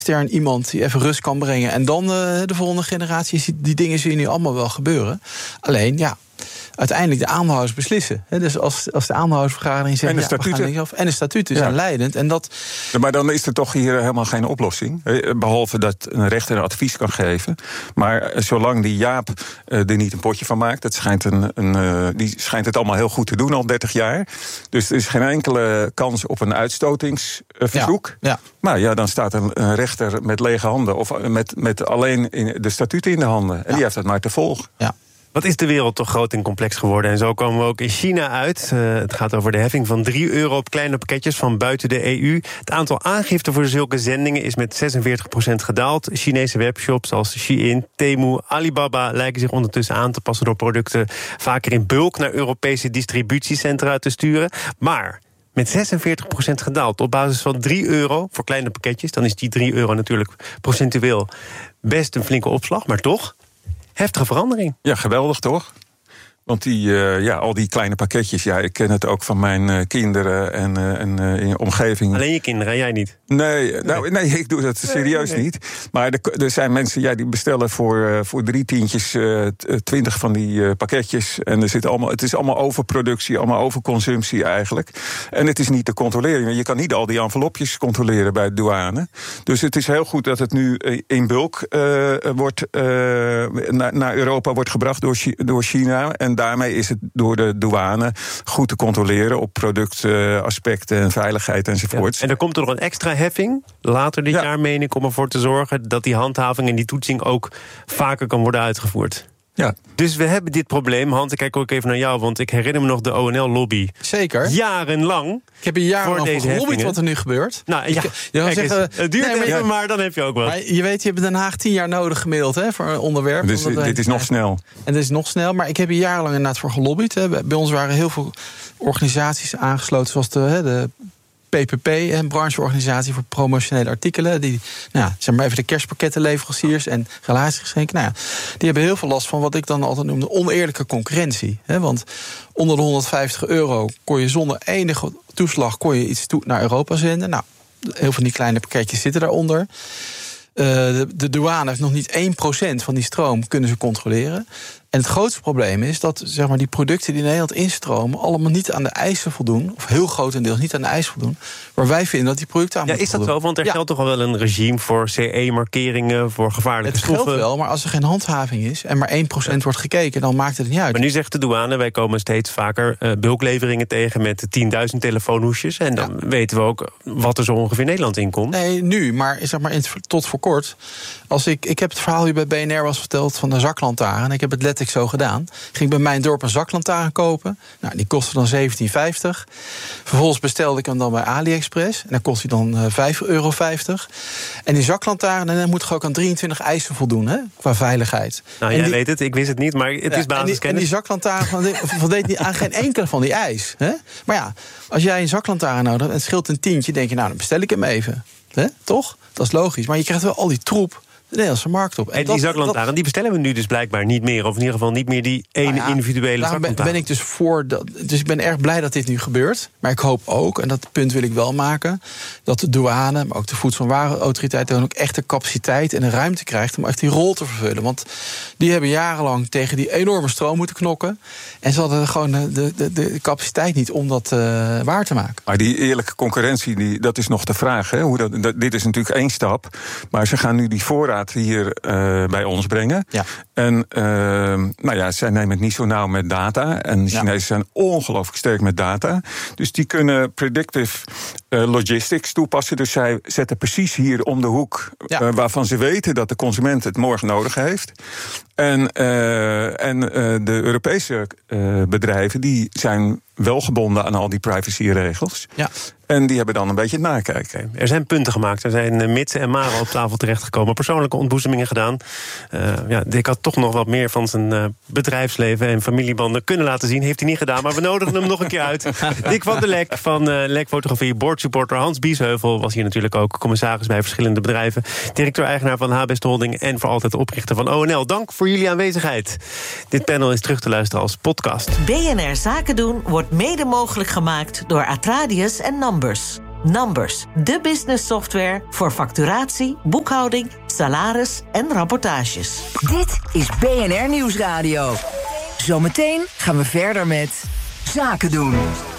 extern iemand die even rust kan brengen. En dan de volgende generatie, die dingen zie je nu allemaal wel gebeuren. Alleen, ja, uiteindelijk de aandeelhouders beslissen. Dus als de aandeelhoudersvergadering zegt... En de statuten zijn leidend. En dat... Maar dan is er toch hier helemaal geen oplossing. Behalve dat een rechter advies kan geven. Maar zolang die Jaap er niet een potje van maakt... die schijnt het allemaal heel goed te doen al 30 jaar. Dus er is geen enkele kans op een uitstotingsverzoek. Ja. Maar ja, dan staat een rechter met lege handen... of met alleen de statuten in de handen. En die heeft dat maar te volgen. Ja. Wat is de wereld toch groot en complex geworden? En zo komen we ook in China uit. Het gaat over de heffing van €3 op kleine pakketjes van buiten de EU. Het aantal aangiften voor zulke zendingen is met 46% gedaald. Chinese webshops als Shein, Temu, Alibaba lijken zich ondertussen aan te passen door producten vaker in bulk naar Europese distributiecentra te sturen. Maar met 46% gedaald op basis van €3 voor kleine pakketjes, dan is die €3 natuurlijk procentueel best een flinke opslag, maar toch heftige verandering. Ja, geweldig toch? Want al die kleine pakketjes, ik ken het ook van mijn kinderen en in je omgeving. Alleen je kinderen, jij niet? Nee, ik doe dat serieus niet. Maar er zijn mensen die bestellen voor 3 tientjes 20 van die pakketjes. En het is allemaal overproductie, allemaal overconsumptie eigenlijk. En het is niet te controleren. Je kan niet al die envelopjes controleren bij de douane. Dus het is heel goed dat het nu in bulk naar Europa wordt gebracht door China. En daarmee is het door de douane goed te controleren op productaspecten en veiligheid enzovoorts. Ja. En er komt er nog een extra heffing later dit jaar, meen ik, om ervoor te zorgen dat die handhaving en die toetsing ook vaker kan worden uitgevoerd. Ja. Dus we hebben dit probleem. Hans, ik kijk ook even naar jou, want ik herinner me nog de ONL-lobby. Zeker. Jarenlang. Ik heb hier jarenlang voor gelobbyd wat er nu gebeurt. Nou ja, het duurt even, maar dan heb je ook wat. Maar je weet, je hebt Den Haag 10 jaar nodig gemiddeld voor een onderwerp. Dus dit is nog snel. En dit is nog snel, maar ik heb hier jarenlang inderdaad voor gelobbyd. Bij ons waren heel veel organisaties aangesloten, zoals de PPP, een brancheorganisatie voor promotionele artikelen. Die, zeg maar even de kerstpakkettenleveranciers en relatiegeschenken. Die hebben heel veel last van wat ik dan altijd noem de oneerlijke concurrentie. Want onder de €150 kon je zonder enige toeslag iets naar Europa zenden. Nou, heel veel van die kleine pakketjes zitten daaronder. De douane heeft nog niet 1% van die stroom kunnen ze controleren. En het grootste probleem is dat zeg maar, die producten die in Nederland instromen allemaal niet aan de eisen voldoen, of heel grotendeels niet aan de eisen voldoen, waar wij vinden dat die producten aan moeten voldoen. Is dat zo? Want er geldt toch al wel een regime voor CE-markeringen, voor gevaarlijke stoffen? Het geldt wel, maar als er geen handhaving is en maar 1% wordt gekeken, dan maakt het niet uit. Maar nu zegt de douane, wij komen steeds vaker bulkleveringen tegen met 10.000 telefoonhoesjes. En dan weten we ook wat er zo ongeveer Nederland in komt. Nee, nu, maar zeg maar tot voor kort. Ik heb het verhaal hier bij BNR was verteld van de zaklantaarn. En ik heb het letterlijk zo gedaan. Ik ging bij mijn dorp een zaklantaarn kopen. Nou, die kostte dan €17,50. Vervolgens bestelde ik hem dan bij AliExpress. En dan kost hij dan €5,50. En die zaklantaarn, dan moet je ook aan 23 eisen voldoen, qua veiligheid. Nou, jij weet het, ik wist het niet, maar het is basiskennis. En die zaklantaarn voldeed niet aan geen enkele van die eis. Maar ja, als jij een zaklantaarn nodig hebt en het scheelt een tientje, denk je, nou, dan bestel ik hem even. Toch? Dat is logisch. Maar je krijgt wel al die troep de Nederlandse markt op. En die zaklantaarn, die bestellen we nu dus blijkbaar niet meer. Of in ieder geval niet meer die ene individuele zaklantaarn. Ben ik dus voor. Dus ik ben erg blij dat dit nu gebeurt. Maar ik hoop ook, en dat punt wil ik wel maken, dat de douane, maar ook de Voedsel- en Warenautoriteit dan ook echt de capaciteit en de ruimte krijgt om echt die rol te vervullen. Want die hebben jarenlang tegen die enorme stroom moeten knokken. En ze hadden gewoon de capaciteit niet om dat waar te maken. Maar die eerlijke concurrentie, dat is nog de vraag. Dit is natuurlijk 1 stap. Maar ze gaan nu die voorraad hier bij ons brengen. Ja. En zij nemen het niet zo nauw met data. En de Chinezen zijn ongelooflijk sterk met data. Dus die kunnen predictive logistics toepassen. Dus zij zetten precies hier om de hoek waarvan ze weten dat de consument het morgen nodig heeft. En de Europese bedrijven die zijn wel gebonden aan al die privacyregels. Ja. En die hebben dan een beetje het nakijken. Er zijn punten gemaakt. Er zijn mitsen en maren op tafel terechtgekomen. Persoonlijke ontboezemingen gedaan. Dick had toch nog wat meer van zijn bedrijfsleven en familiebanden kunnen laten zien. Heeft hij niet gedaan, maar we nodigen hem nog een keer uit. Dick van der Lek van Lek Fotografie, boardsupporter. Hans Biesheuvel was hier natuurlijk ook commissaris bij verschillende bedrijven. Directeur-eigenaar van HBest Holding en voor altijd de oprichter van ONL. Dank voor jullie aanwezigheid. Dit panel is terug te luisteren als podcast. BNR Zaken doen wordt mede mogelijk gemaakt door Atradius en Numbers. Numbers, de business software voor facturatie, boekhouding, salaris en rapportages. Dit is BNR Nieuwsradio. Zometeen gaan we verder met Zaken doen.